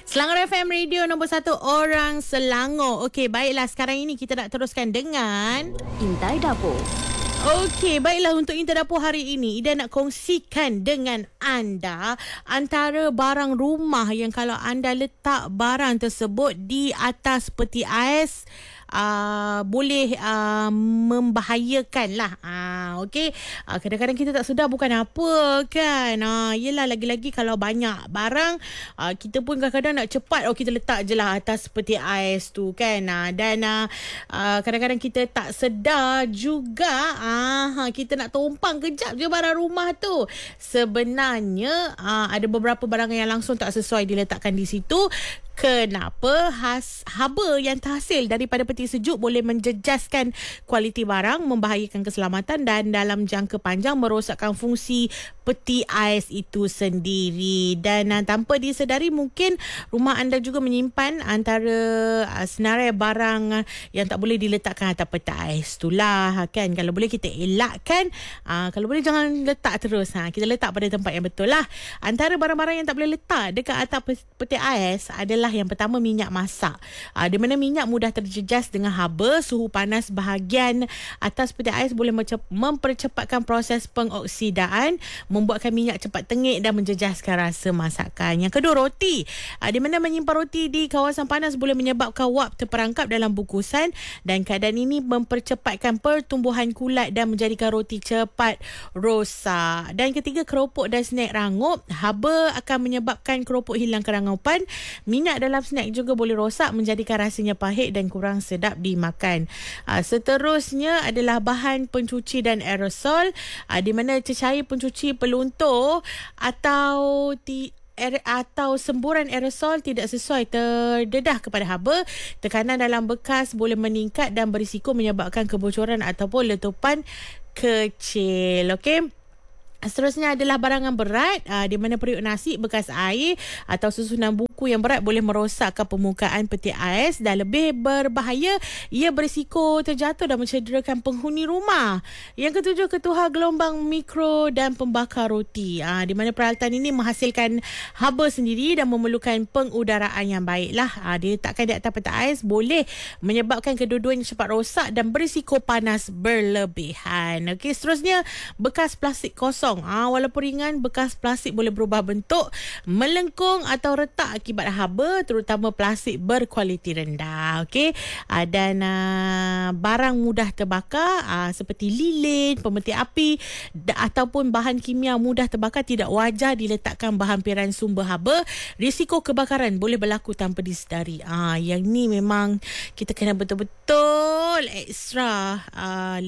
Selangor FM Radio nombor 1 orang Selangor. Okey, baiklah, sekarang ini kita nak teruskan dengan Intai Dapur. Okey, baiklah, untuk Intai Dapur hari ini Ida nak kongsikan dengan anda antara barang rumah yang kalau anda letak barang tersebut di atas peti ais boleh membahayakan lah. Okey, kadang-kadang kita tak sedar bukan apa kan. Yelah, lagi-lagi kalau banyak barang, kita pun kadang-kadang nak cepat, kita letak je lah atas peti ais tu kan. Dan kadang-kadang kita tak sedar juga, kita nak tumpang kejap je barang rumah tu. Sebenarnya ada beberapa barang yang langsung tak sesuai diletakkan di situ. Kenapa? Haba yang terhasil daripada peti sejuk boleh menjejaskan kualiti barang, membahayakan keselamatan dan dalam jangka panjang merosakkan fungsi peti ais itu sendiri. Dan tanpa disedari, mungkin rumah anda juga menyimpan antara senarai barang yang tak boleh diletakkan atas peti ais tu lah kan. Kalau boleh kita elakkan, kalau boleh jangan letak terus, kita letak pada tempat yang betul lah. Antara barang-barang yang tak boleh letak dekat atas peti ais adalah yang pertama, minyak masak. Di mana minyak mudah terjejas dengan haba. Suhu panas bahagian atas peti ais boleh mempercepatkan proses pengoksidaan, membuatkan minyak cepat tengik dan menjejaskan rasa masakan. Yang kedua, roti. Di mana menyimpan roti di kawasan panas boleh menyebabkan wap terperangkap dalam bungkusan, dan keadaan ini mempercepatkan pertumbuhan kulat dan menjadikan roti cepat rosak. Dan ketiga, keropok dan snack rangup. Haba akan menyebabkan keropok hilang kerangupan. Minyak dalam snack juga boleh rosak, menjadikan rasanya pahit dan kurang sedap dimakan. Seterusnya adalah bahan pencuci dan aerosol, di mana cecair pencuci peluntur atau semburan aerosol tidak sesuai terdedah kepada haba. Tekanan dalam bekas boleh meningkat dan berisiko menyebabkan kebocoran ataupun letupan kecil. Okey. Seterusnya adalah barangan berat, di mana periuk nasi, bekas air atau susunan buku yang berat boleh merosakkan permukaan peti ais, dan lebih berbahaya, ia berisiko terjatuh dan mencederakan penghuni rumah. Yang ketujuh, ketuhar gelombang mikro dan pembakar roti, di mana peralatan ini menghasilkan haba sendiri dan memerlukan pengudaraan yang baiklah. Diletakkan di atas peti ais boleh menyebabkan kedua-duanya cepat rosak dan berisiko panas berlebihan. Okey, seterusnya, bekas plastik kosong. Walaupun ringan, bekas plastik boleh berubah bentuk, melengkung atau retak akibat haba, terutama plastik berkualiti rendah. Okey, dan barang mudah terbakar seperti lilin, pemetik api ataupun bahan kimia mudah terbakar tidak wajar diletakkan berhampiran sumber haba. Risiko kebakaran boleh berlaku tanpa disedari. Yang ni memang kita kena betul-betul ekstra